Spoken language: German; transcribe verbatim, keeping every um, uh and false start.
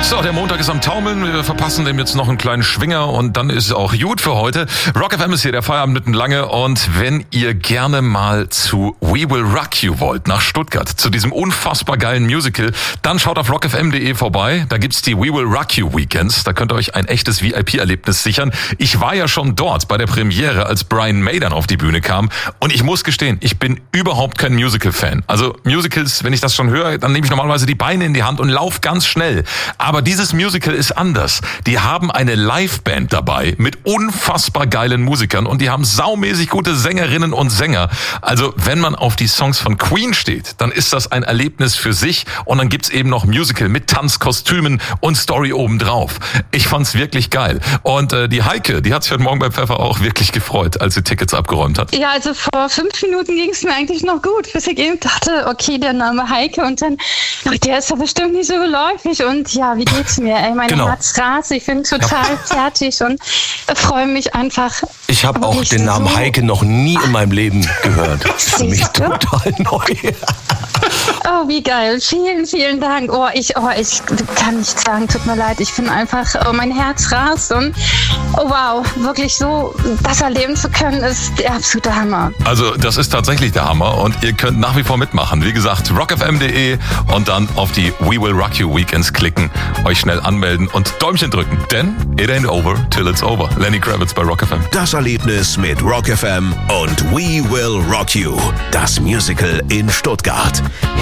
So, der Montag ist am Taumeln. Wir verpassen dem jetzt noch einen kleinen Schwinger und dann ist es auch gut für heute. Rock F M ist hier, der Feierabend mitten lange. Und wenn ihr gerne mal zu We Will Rock You wollt, nach Stuttgart, zu diesem unfassbar geilen Musical, dann schaut auf rock f m punkt d e vorbei. Da gibt's die We Will Rock You Weekends. Da könnt ihr euch ein echtes V I P-Erlebnis sichern. Ich war ja schon dort bei der Premiere, als Brian May dann auf die Bühne kam. Und ich muss gestehen, ich bin überhaupt kein Musical-Fan. Also Musicals, wenn ich das schon höre, dann nehme ich normalerweise die Beine in die Hand und lauf ganz schnell. Aber dieses Musical ist anders. Die haben eine Liveband dabei mit unfassbar geilen Musikern und die haben saumäßig gute Sängerinnen und Sänger. Also wenn man auf die Songs von Queen steht, dann ist das ein Erlebnis für sich und dann gibt's eben noch Musical mit Tanzkostümen und Story obendrauf. Ich fand's wirklich geil. Und äh, die Heike, die hat sich heute Morgen bei Pfeffer auch wirklich gefreut, als sie Tickets abgeräumt hat. Ja, also vor fünf Minuten ging's mir eigentlich noch gut, bis ich eben dachte, okay, der Name Heike und dann, ach, der ist ja bestimmt nicht so geläufig und ja, wie geht's mir? Ey, mein Genau. Herz rast, ich bin total ja. fertig und freue mich einfach. Ich habe auch den Namen so Heike noch nie in meinem Leben gehört. Das ist für mich total neu. Oh, wie geil. Vielen, vielen Dank. Oh, ich, oh, ich kann nicht sagen, tut mir leid. Ich bin einfach, oh, mein Herz rast und oh, wow, wirklich so das erleben zu können, ist der absolute Hammer. Also das ist tatsächlich der Hammer und ihr könnt nach wie vor mitmachen. Wie gesagt, rock f m punkt d e und dann auf die We Will Rock You Weekends klicken, euch schnell anmelden und Däumchen drücken, denn it ain't over till it's over. Lenny Kravitz bei Rock F M. Das Erlebnis mit Rock F M und We Will Rock You, das Musical in Stuttgart.